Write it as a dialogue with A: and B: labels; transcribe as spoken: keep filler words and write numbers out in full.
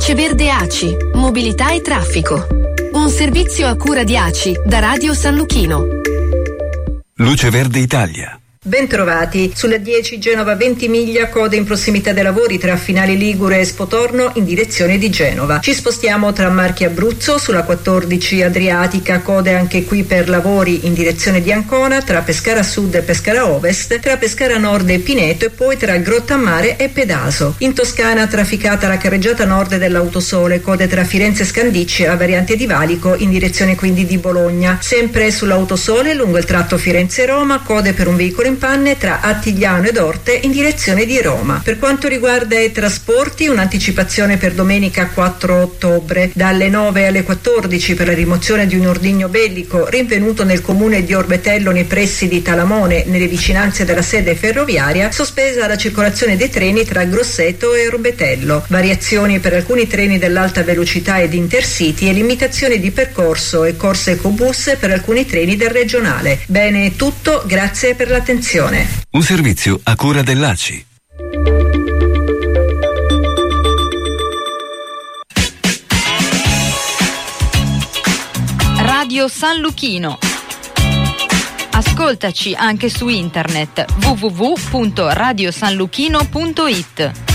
A: Luce Verde A C I, mobilità e traffico. Un servizio a cura di A C I da Radio San Luchino.
B: Luce Verde Italia.
C: Bentrovati. Sulla dieci Genova Ventimiglia, code in prossimità dei lavori tra Finale Ligure e Spotorno in direzione di Genova. Ci spostiamo tra Marche e Abruzzo, sulla quattordici Adriatica, code anche qui per lavori in direzione di Ancona, tra Pescara Sud e Pescara Ovest, tra Pescara Nord e Pineto e poi tra Grottammare e Pedaso. In Toscana trafficata la carreggiata nord dell'Autosole, code tra Firenze e Scandicci e la variante di Valico in direzione quindi di Bologna. Sempre sull'Autosole lungo il tratto Firenze-Roma, code per un veicolo in panne tra Attigliano ed Orte in direzione di Roma. Per quanto riguarda i trasporti, un'anticipazione per domenica quattro ottobre dalle nove alle quattordici per la rimozione di un ordigno bellico rinvenuto nel comune di Orbetello nei pressi di Talamone, nelle vicinanze della sede ferroviaria, sospesa la circolazione dei treni tra Grosseto e Orbetello. Variazioni per alcuni treni dell'alta velocità ed intercity e limitazioni di percorso e corse ecobus per alcuni treni del regionale. Bene, è tutto, grazie per l'attenzione.
B: Un servizio a cura dell'A C I.
D: Radio San Luchino. Ascoltaci anche su internet w w w punto radio san luchino punto it.